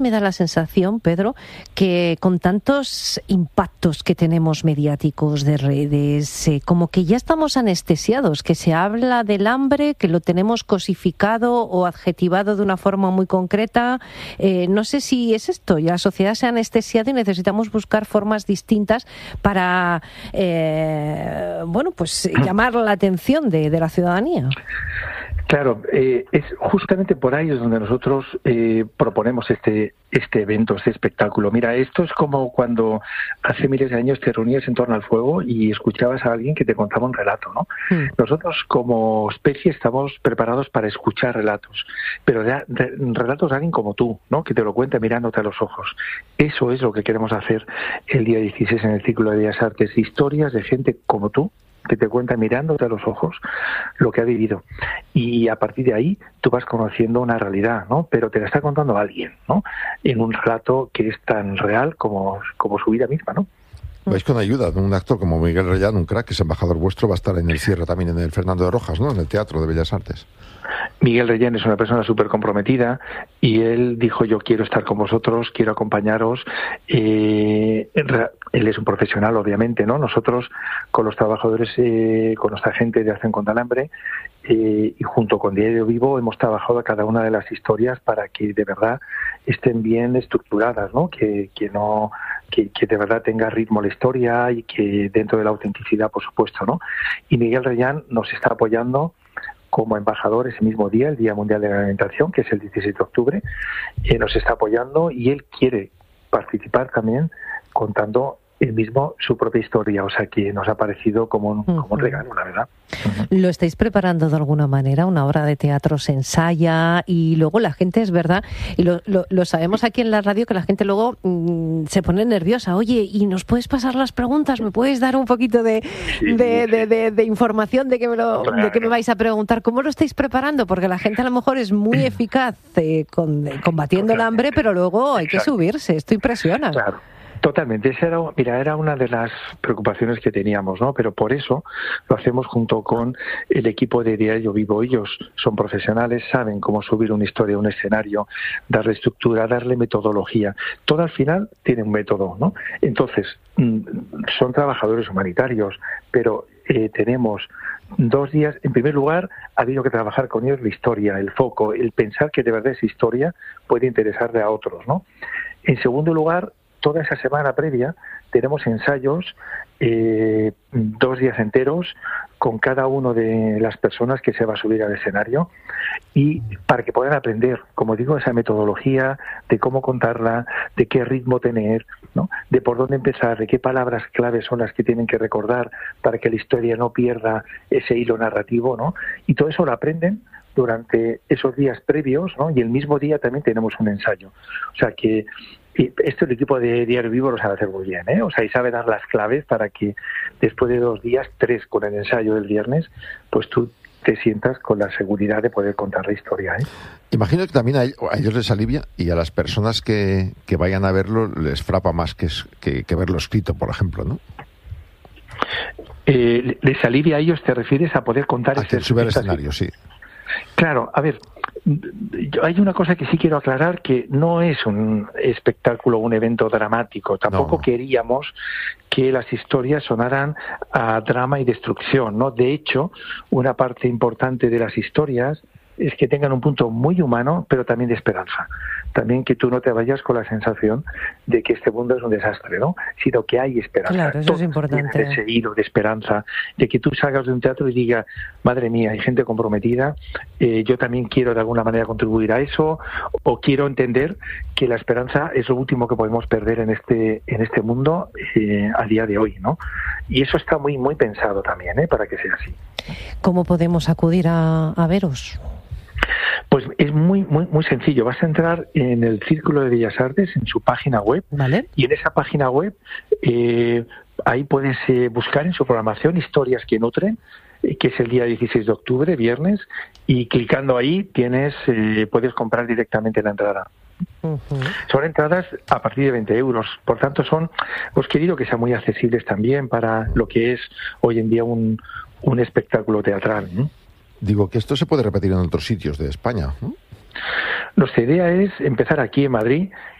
me da la sensación, Pedro, que con tantos impactos que tenemos mediáticos de redes, como que ya estamos anestesiados, que se habla del hambre, que lo tenemos cosificado o adjetivado de una forma muy concreta. No sé si es esto, ya la sociedad se ha anestesiado y necesitamos buscar formas distintas para, llamar la atención de la ciudadanía. Claro, es justamente por ahí es donde nosotros proponemos este evento, este espectáculo. Mira, esto es como cuando hace miles de años te reunías en torno al fuego y escuchabas a alguien que te contaba un relato, ¿no? Nosotros como especie estamos preparados para escuchar relatos, pero relatos de alguien como tú, ¿no? Que te lo cuente mirándote a los ojos. Eso es lo que queremos hacer el día 16 en el Círculo de Bellas Artes. Historias de gente como tú, que te cuenta mirándote a los ojos lo que ha vivido. Y a partir de ahí tú vas conociendo una realidad, ¿no? Pero te la está contando alguien, ¿no? En un relato que es tan real como su vida misma, ¿no? Vais con ayuda de un actor como Miguel Reyán, un crack, que es embajador vuestro, va a estar en el cierre también en el Fernando de Rojas, ¿no? En el Teatro de Bellas Artes. Miguel Reyán es una persona súper comprometida y él dijo: yo quiero estar con vosotros, quiero acompañaros. Él es un profesional, obviamente, ¿no? Nosotros, con los trabajadores, con nuestra gente de Acción contra el Hambre, y junto con Diario Vivo hemos trabajado a cada una de las historias para que de verdad estén bien estructuradas, ¿no? Que de verdad tenga ritmo la historia y que dentro de la autenticidad, por supuesto, ¿no? Y Miguel Reyán nos está apoyando como embajador ese mismo día, el Día Mundial de la Alimentación, que es el 17 de octubre, nos está apoyando y él quiere participar también contando él mismo su propia historia, o sea que nos ha parecido como un regalo, la verdad. ¿Lo estáis preparando de alguna manera? Una obra de teatro se ensaya y luego la gente, es verdad, y lo sabemos aquí en la radio, que la gente luego se pone nerviosa. Oye, ¿y nos puedes pasar las preguntas? ¿Me puedes dar un poquito de información de qué me vais a preguntar? ¿Cómo lo estáis preparando? Porque la gente a lo mejor es muy eficaz combatiendo el hambre, pero luego hay que subirse. Esto impresiona. Claro. Totalmente. Esa era una de las preocupaciones que teníamos, ¿no? Pero por eso lo hacemos junto con el equipo de Diario Vivo. Ellos son profesionales, saben cómo subir una historia a un escenario, darle estructura, darle metodología. Todo al final tiene un método, ¿no? Entonces, son trabajadores humanitarios, pero tenemos 2 días. En primer lugar, ha habido que trabajar con ellos la historia, el foco, el pensar que de verdad esa historia puede interesarle a otros, ¿no? En segundo lugar, toda esa semana previa tenemos ensayos, 2 días enteros con cada una de las personas que se va a subir al escenario, y para que puedan aprender, como digo, esa metodología de cómo contarla, de qué ritmo tener, ¿no? De por dónde empezar, de qué palabras claves son las que tienen que recordar para que la historia no pierda ese hilo narrativo, ¿no? Y todo eso lo aprenden durante esos días previos, ¿no? Y el mismo día también tenemos un ensayo. O sea que esto el equipo de Diario Vivo lo sabe hacer muy bien, ¿eh? O sea, y sabe dar las claves para que después de 2 días, 3 con el ensayo del viernes, pues tú te sientas con la seguridad de poder contar la historia, ¿eh? Imagino que también a ellos les alivia, y a las personas que vayan a verlo les frapa más que verlo escrito, por ejemplo, ¿no? Les alivia a ellos, ¿te refieres a poder contar? A que sube al escenario, sí. Claro, a ver, hay una cosa que sí quiero aclarar, que no es un espectáculo, un evento dramático. Tampoco queríamos que las historias sonaran a drama y destrucción, ¿no? De hecho, una parte importante de las historias es que tengan un punto muy humano, pero también de esperanza. También que tú no te vayas con la sensación de que este mundo es un desastre, ¿no? Sino que hay esperanza. Claro, eso es importante. Ese hilo de esperanza, de que tú salgas de un teatro y digas: madre mía, hay gente comprometida, yo también quiero de alguna manera contribuir a eso, o quiero entender que la esperanza es lo último que podemos perder en este mundo a día de hoy, ¿no? Y eso está muy, muy pensado también, para que sea así. ¿Cómo podemos acudir a veros? Pues es muy, muy, muy sencillo. Vas a entrar en el Círculo de Bellas Artes, en su página web, ¿vale? Y en esa página web ahí puedes buscar en su programación Historias que Nutren, que es el día 16 de octubre, viernes, y clicando ahí puedes comprar directamente la entrada. Uh-huh. Son entradas a partir de 20 euros, por tanto hemos querido que sean muy accesibles también para lo que es hoy en día un espectáculo teatral, ¿no? Digo que esto se puede repetir en otros sitios de España, ¿no? Nuestra idea es empezar aquí en Madrid